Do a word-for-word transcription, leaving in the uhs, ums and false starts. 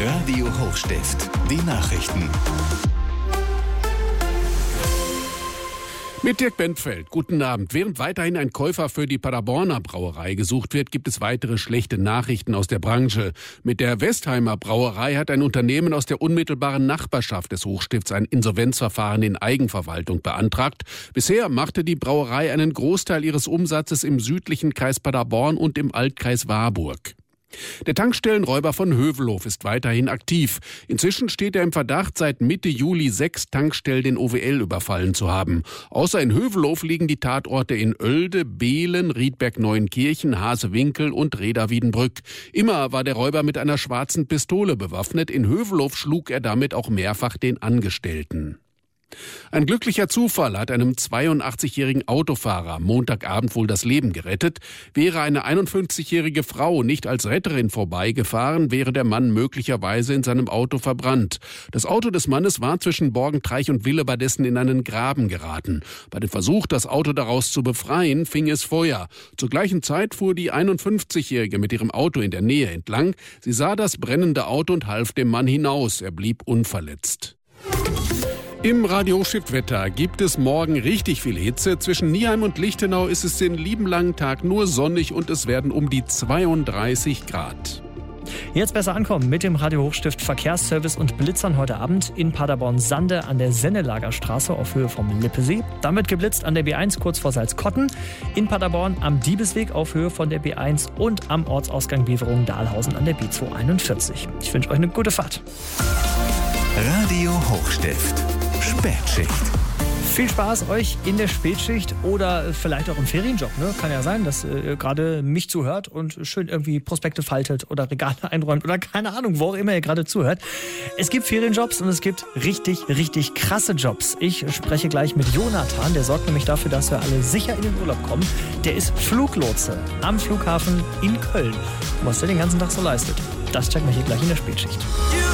Radio Hochstift, die Nachrichten. Mit Dirk Bentfeld. Guten Abend. Während weiterhin ein Käufer für die Paderborner Brauerei gesucht wird, gibt es weitere schlechte Nachrichten aus der Branche. Mit der Westheimer Brauerei hat ein Unternehmen aus der unmittelbaren Nachbarschaft des Hochstifts ein Insolvenzverfahren in Eigenverwaltung beantragt. Bisher machte die Brauerei einen Großteil ihres Umsatzes im südlichen Kreis Paderborn und im Altkreis Warburg. Der Tankstellenräuber von Hövelhof ist weiterhin aktiv. Inzwischen steht er im Verdacht, seit Mitte Juli sechs Tankstellen in O W L überfallen zu haben. Außer in Hövelhof liegen die Tatorte in Oelde, Behlen, Riedberg-Neuenkirchen, Hasewinkel und Reda-Wiedenbrück. Immer war der Räuber mit einer schwarzen Pistole bewaffnet. In Hövelhof schlug er damit auch mehrfach den Angestellten. Ein glücklicher Zufall hat einem zweiundachtzigjährigen Autofahrer Montagabend wohl das Leben gerettet. Wäre eine einundfünfzigjährige Frau nicht als Retterin vorbeigefahren, wäre der Mann möglicherweise in seinem Auto verbrannt. Das Auto des Mannes war zwischen Borgentreich und Willebadessen in einen Graben geraten. Bei dem Versuch, das Auto daraus zu befreien, fing es Feuer. Zur gleichen Zeit fuhr die einundfünfzigjährige mit ihrem Auto in der Nähe entlang. Sie sah das brennende Auto und half dem Mann hinaus. Er blieb unverletzt. Im Radio Hochstift Wetter gibt es morgen richtig viel Hitze. Zwischen Nieheim und Lichtenau ist es den lieben langen Tag nur sonnig und es werden um die zweiunddreißig Grad. Jetzt besser ankommen mit dem Radio Hochstift Verkehrsservice und Blitzern heute Abend in Paderborn-Sande an der Sennelagerstraße auf Höhe vom Lippesee. Dann wird geblitzt an der B eins kurz vor Salzkotten, in Paderborn am Diebesweg auf Höhe von der B eins und am Ortsausgang Beverungen-Dahlhausen an der B zweihunderteinundvierzig. Ich wünsche euch eine gute Fahrt. Radio Hochstift. Spätschicht. Viel Spaß euch in der Spätschicht oder vielleicht auch im Ferienjob. Ne? Kann ja sein, dass ihr gerade mich zuhört und schön irgendwie Prospekte faltet oder Regale einräumt oder keine Ahnung, wo auch immer ihr gerade zuhört. Es gibt Ferienjobs und es gibt richtig, richtig krasse Jobs. Ich spreche gleich mit Jonathan, der sorgt nämlich dafür, dass wir alle sicher in den Urlaub kommen. Der ist Fluglotse am Flughafen in Köln. Was der den ganzen Tag so leistet, das checken wir hier gleich in der Spätschicht.